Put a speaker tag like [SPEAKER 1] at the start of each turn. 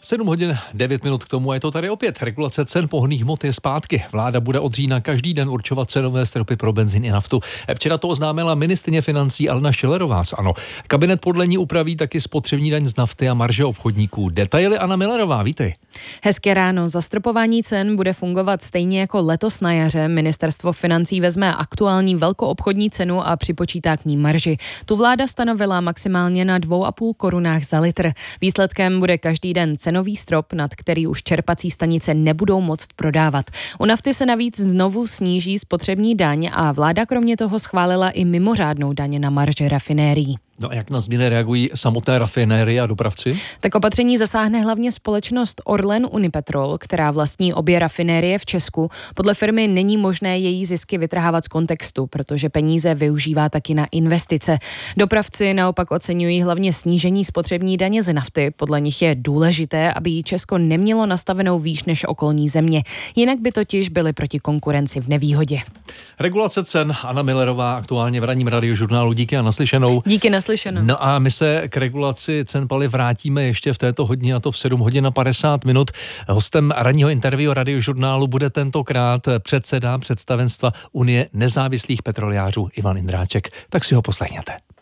[SPEAKER 1] 7 hodin 9 minut k tomu a je to tady opět. Regulace cen pohonných hmot je zpátky. Vláda bude od října každý den určovat cenové stropy pro benzín i naftu. Včera to oznámila ministryně financí Alena Schillerová z ANO. Kabinet podle ní upraví taky spotřební daň z nafty a marže obchodníků. Detaily Anna Millerová, vítej.
[SPEAKER 2] Hezké ráno. Zastropování cen bude fungovat stejně jako letos na jaře. Ministerstvo financí vezme aktuální velkoobchodní cenu a připočítá k ní marži. Tu vláda stanovila maximálně na 2,5 korunách za litr. Výsledkem bude každý den cenový strop, nad který už čerpací stanice nebudou moct prodávat. U nafty se navíc znovu sníží spotřební daň a vláda kromě toho schválila i mimořádnou daň na marže rafinérií.
[SPEAKER 1] No a jak na změny reagují samotné rafinérie a dopravci?
[SPEAKER 2] Tak opatření zasáhne hlavně společnost Orlen Unipetrol, která vlastní obě rafinérie v Česku. Podle firmy není možné její zisky vytrhávat z kontextu, protože peníze využívá taky na investice. Dopravci naopak oceňují hlavně snížení spotřební daně z nafty. Podle nich je důležité, aby ji Česko nemělo nastavenou výš než okolní země. Jinak by totiž byly proti konkurenci v nevýhodě.
[SPEAKER 1] Regulace cen, Anna Millerová, aktuálně v ranním radiožurnálu. Díky a naslyšenou.
[SPEAKER 2] Díky naslyšenou.
[SPEAKER 1] No a my se k regulaci cen paliv vrátíme ještě v této hodině, a to v 7 hodin a 50 minut. Hostem ranního interview radiožurnálu bude tentokrát předseda představenstva Unie nezávislých petroliářů Ivan Indráček. Tak si ho poslechněte.